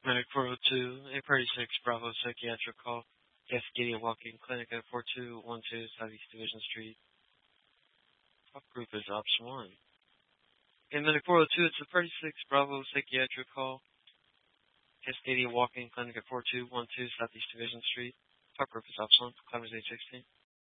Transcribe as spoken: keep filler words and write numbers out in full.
Medic four oh two, eight thirty-six Bravo Psychiatric Call. Cascadia Walk-In Clinic at four two one two Southeast Division Street. Top group is option one. In Medic four oh two, it's a thirty-six Bravo Psychiatric Call. Cascadia Walk-In Clinic at four two one two Southeast Division Street. Top group is option one. Climbers age sixteen.